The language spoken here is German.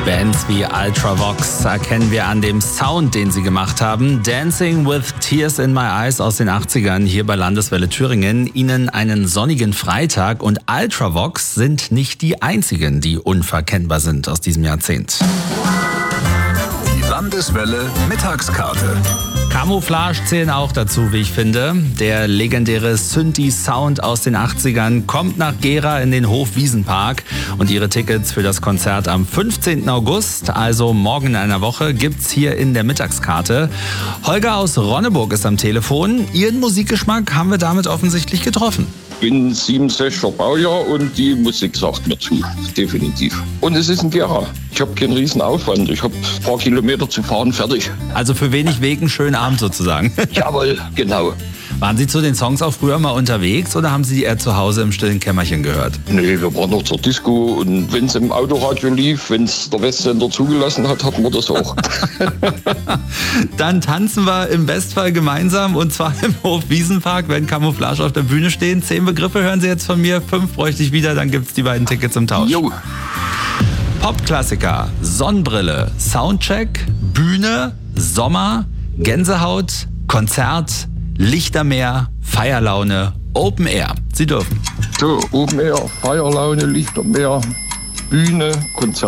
Bands wie Ultravox erkennen wir an dem Sound, den sie gemacht haben. Dancing with Tears in My Eyes aus den 80ern hier bei Landeswelle Thüringen. Ihnen einen sonnigen Freitag, und Ultravox sind nicht die einzigen, die unverkennbar sind aus diesem Jahrzehnt. Die Landeswelle Mittagskarte. Camouflage zählen auch dazu, wie ich finde. Der legendäre Synthi-Sound aus den 80ern kommt nach Gera in den Hofwiesenpark. Und ihre Tickets für das Konzert am 15. August, also morgen in einer Woche, gibt's hier in der Mittagskarte. Holger aus Ronneburg ist am Telefon. Ihren Musikgeschmack haben wir damit offensichtlich getroffen. Ich bin 67er Baujahr und die Musik sagt mir zu, definitiv. Und es ist ein Gera. Ich habe keinen riesen Aufwand. Ich habe ein paar Kilometer zu fahren, fertig. Also für wenig Weg einen schönen Abend sozusagen. Jawohl, genau. Waren Sie zu den Songs auch früher mal unterwegs oder haben Sie die eher zu Hause im stillen Kämmerchen gehört? Nee, wir waren noch zur Disco, und wenn es im Autoradio lief, wenn es der Westsender zugelassen hat, hatten wir das auch. Dann tanzen wir im Bestfall gemeinsam, und zwar im Hofwiesenpark, wenn Camouflage auf der Bühne stehen. 10 Begriffe hören Sie jetzt von mir, 5 bräuchte ich wieder, dann gibt's die beiden Tickets im Tausch. Jo. Popklassiker, Sonnenbrille, Soundcheck, Bühne, Sommer, Gänsehaut, Konzert, Lichtermeer, Feierlaune, Open Air. Sie dürfen. So, Open Air, Feierlaune, Lichtermeer, Bühne, Konzert.